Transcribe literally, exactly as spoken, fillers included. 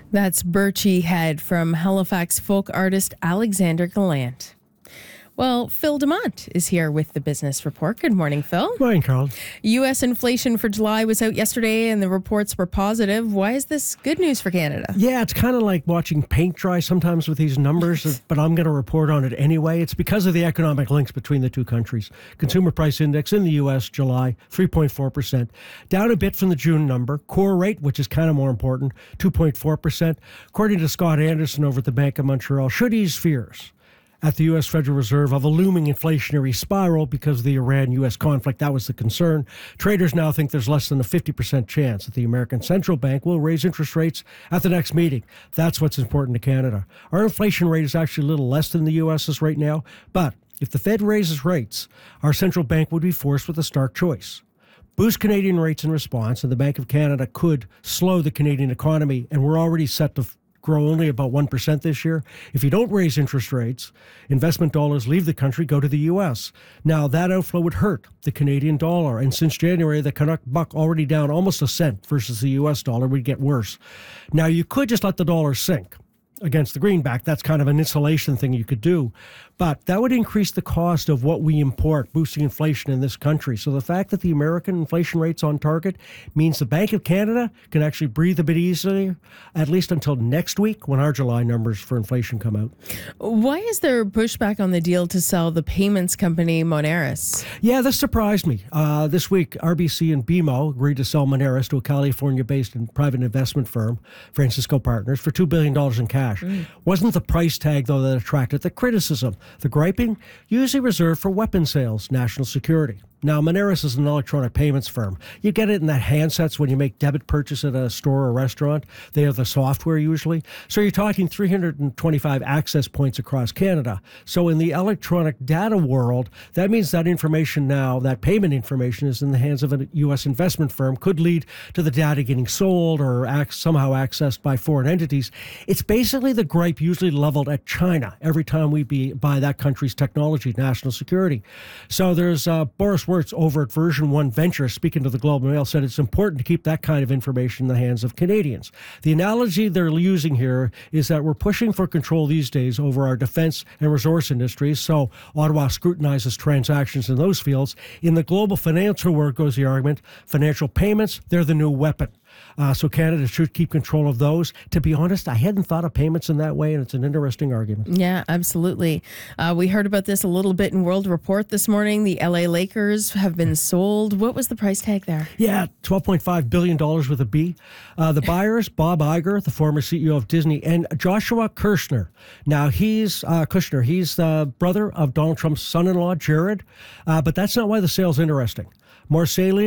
That's Birchie Head from Halifax folk artist Alexander Gallant. Well, Phil Demont is here with the Business Report. Good morning, Phil. Morning, Carl. U S inflation for July was out yesterday and the reports were positive. Why is this good news for Canada? Yeah, it's kind of like watching paint dry sometimes with these numbers, but I'm going to report on it anyway. It's because of the economic links between the two countries. Consumer Price Index in the U S, July, three point four percent. Down a bit from the June number. Core rate, which is kind of more important, two point four percent. According to Scott Anderson over at the Bank of Montreal, should ease fears at the U S Federal Reserve of a looming inflationary spiral because of the Iran-U S conflict. That was the concern. Traders now think there's less than a fifty percent chance that the American Central Bank will raise interest rates at the next meeting. That's what's important to Canada. Our inflation rate is actually a little less than the U S's right now, but if the Fed raises rates, our central bank would be forced with a stark choice. Boost Canadian rates in response, and the Bank of Canada could slow the Canadian economy, and we're already set to grow only about one percent this year. If you don't raise interest rates, investment dollars leave the country, go to the U S. Now, that outflow would hurt the Canadian dollar. And since January, the Canuck buck already down almost a cent versus the U S dollar would get worse. Now, you could just let the dollar sink against the greenback. That's kind of an insulation thing you could do. But that would increase the cost of what we import, boosting inflation in this country. So the fact that the American inflation rate's on target means the Bank of Canada can actually breathe a bit easier, at least until next week when our July numbers for inflation come out. Why is there pushback on the deal to sell the payments company Moneris? Yeah, this surprised me. Uh, this week, R B C and B M O agreed to sell Moneris to a California-based private investment firm, Francisco Partners, for two billion dollars in cash. Mm. Wasn't the price tag, though, that attracted the criticism. The griping, usually reserved for weapon sales, national security. Now, Moneris is an electronic payments firm. You get it in that handsets when you make debit purchase at a store or restaurant. They are the software usually. So you're talking three hundred twenty-five access points across Canada. So in the electronic data world, that means that information now, that payment information is in the hands of a U S investment firm, could lead to the data getting sold or ac- somehow accessed by foreign entities. It's basically the gripe usually leveled at China every time we be, buy that country's technology, national security. So there's uh, Boris Wirtz over at Version one Ventures, speaking to the Globe and Mail, said it's important to keep that kind of information in the hands of Canadians. The analogy they're using here is that we're pushing for control these days over our defense and resource industries, so Ottawa scrutinizes transactions in those fields. In the global financial world, goes the argument, financial payments, they're the new weapon. Uh, so Canada should keep control of those. To be honest, I hadn't thought of payments in that way, and it's an interesting argument. Yeah, absolutely. Uh, we heard about this a little bit in World Report this morning. The L A Lakers have been sold. What was the price tag there? Yeah, twelve point five billion dollars with a B. Uh, the buyers, Bob Iger, the former C E O of Disney, and Joshua Kushner. Now, he's uh, Kushner. He's the brother of Donald Trump's son-in-law, Jared. Uh, but that's not why the sale's interesting. More salient,